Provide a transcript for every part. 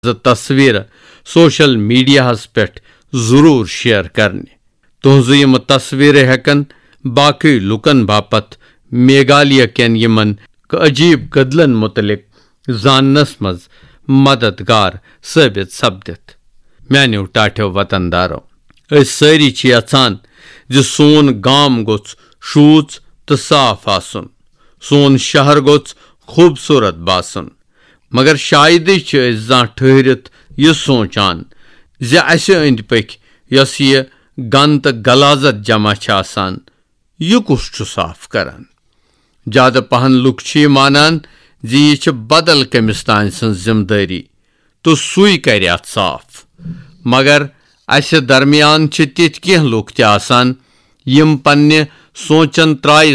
तस्वीर social media पे जरूर शेयर करने। तुहज़ यम तस्वीर हेकन बाकी लुकन बापत मेघालय केन यमन अजीब गदलन मुतलिक जाननस मज मददगार साबित सपदित। म्यानो टाठ्यो वतनदारो, सारी यचान जो सोन गाम गोछ शूच तो साफ आसन, सोन शहर गोछ खूबसूरत बासन, मगर शायद जा ठहरित यह सोचान जे असे अंद पक यस यह गंद तो गलाजत जमा आसान यह कुछ साफ करान। ज्यादा पहन लुक मानान जी यह बदल कमिस तान सं जिम्मेदारी तो सुई कर साफ, मगर अस दरमियान तिथ कह लुक तसान यम पन्ने सोचन त्राय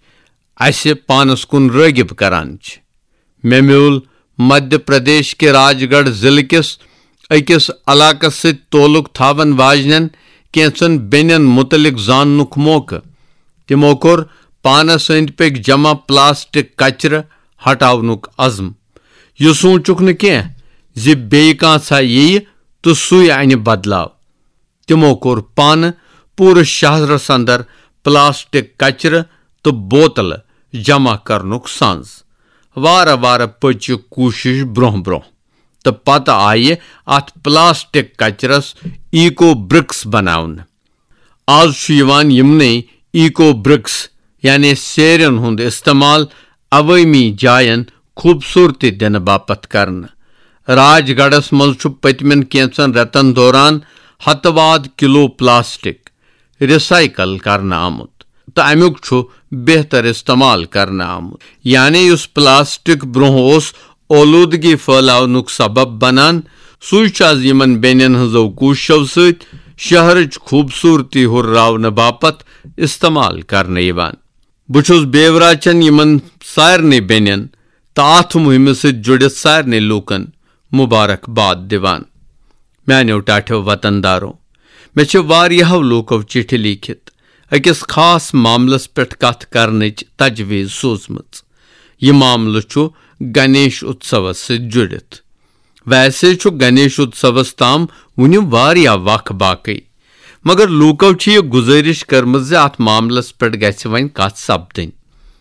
सत पानस कुन रागिब करान। मे म्यूल मध्य प्रदेश के राजगढ़ जिले किस अकिस इलाकस सत तोलुक थावन वाजन कैंचन बेनन मुतलिक जाननुक मौका। तिमो कोर पानस अंद पक जमा प्लास्टिक कचर हटावनुक अज़म। यह सोचुक न कह जे बे कांसा यी तो सुई अन बदलाव। तिमो कोर पान पूरे शहरस अंदर प्लास्टिक कचर तो बोतल जमा करनुक सांज। वार वार पच कोशिश ब्रोह ब्रोह तो पत आय अत प्लास्टिक कचरस इको ब्रिक्स बनावन। आज यमने इको ब्रिक्स यानी सेरन हुंद इस्तेमाल अवामी जायन खूबसूरती दिन बापत करन। राजगढ़स मज पतमन कैंचन रेतन दौरान हतवाद किलो प्लास्टिक रिसाइकल करना आमुत तो अमुक बेहतर इस्तेमाल करना आमुत। यानी उस प्लास्टिक ब्रोह ओलूदगी फैलावनुक सबब बनान सुज यमन बेनन हजो कोशो सत शहरच खूबसूरती हुर्रावन बापत इस्तेमाल करने यवान। बुछुस बेवराचन यमन सारने बेनन तो अथ मुहिम सत जुड़ित सारने लूकन मुबारकबाद दिवान। म्यानो टाठ्यो वतनदारो, मे वारियाहो लोको चिट्ठी लिखित अकिस खास मामलस पेट कथ करनच तजवीज सोचमच। यह मामल गणेश उत्सवस से जुड़ित। वैसे गणेश उत्सवस ताम वुनि वारिया वख बाकी, मगर लूको यह गुजारिश करमज अत मामलस पे गछ वन कथ सपदन।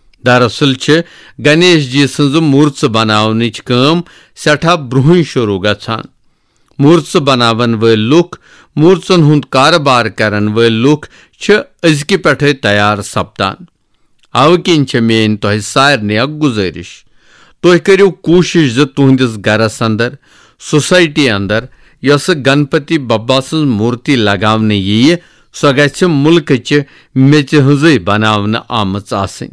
दरअसल गणेश जी सज मूर्त बनावनिच काम सठा ब्रोह शुरू गछान। मूर्त बनावन वल लुक, मूर्तन हुंद कारोबार करन वल लुक अजकि पे तैयार सपदान। अव किन मेन तह सारने गुजारिश, तुह करियो कोशिश ज तुहंदिस गरस अंदर सोसाइटी अंदर यस गणपति बब्बा सज मूर्ति लगावने यी सो गछ मुल्कच मेच हज बनावन आमच आसनि।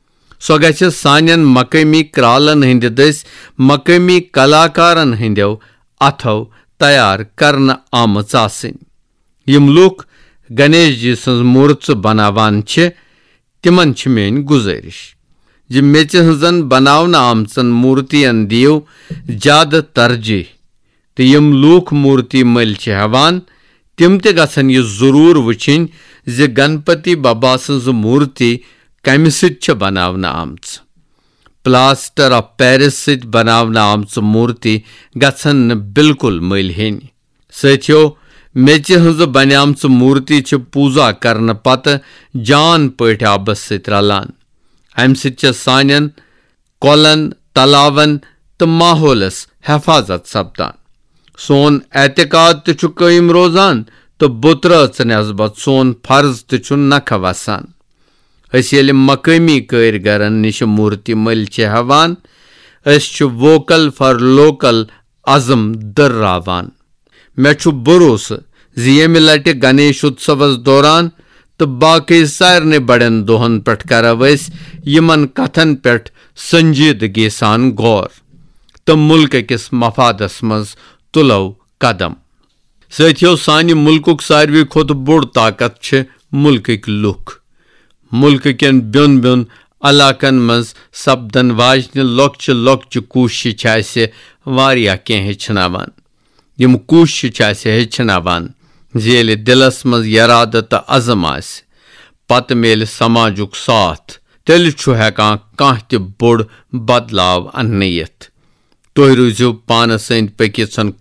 सो गछ सानन मकामी क्रालन हंद दस मकामी कलाकारन हंदो अथो तैयार करन आमच आसनि। यम लूक गणेश जी सज मूर्त बनावान तिमन मेन गुजारिश जे मेच हजन बनावन आमचन मूर्तियन दियो ज्यादा तरजीह तो यम लूक मूर्ति मल हेवान तिम ते गछन यह जरूर वुचिन जे गणपति बब्बा सज मूर्ति कम सत बनावन आमच। प्लास्टर ऑफ पेरिस सत बनावन आमच मूर्ति गछन न बिल्कुल मल हेन। सत्यो मेच हज बन्यामच मूर्ति पूजा करन पत जान पट आबस सत रलान। अम सत सानन कोलन तलावन तो माहौलस हिफाजत सपदान। सोन एतकाद तो कायम रोजान तो बुतरच नस्बत सोन फर्ज तो नख वसान। ये मकामी कारीगरन निश मूर्ति मल हेवान वोकल फॉर लोकल अज़म दर्रावान। मे भरोस यम लट गणेश उत्सवस दौरान तो बाकी सारे बड़न दोहन पे करव यमन कथन पे संजीदगी सान गौर तो मुल्क किस मफादस मज तुलो कदम। सत्यो सानि मुल्कुक सारवी खोत बोड़ ताकत मुल्क लुक। मुल्क केन ब्योन ब्योन इलाकन मज सपदन वाजन लोक्च लोक्च कोशिश वारिया कह हेचनावान। यम कोशिश हेचनावान जेल दिलस मज इराद तो अज़म आस पत मेल समाजुक साथ तेल हेकान काह ते बोड़ बदलाव अन्नयित। तुह रूजो पानस अंद पकिसन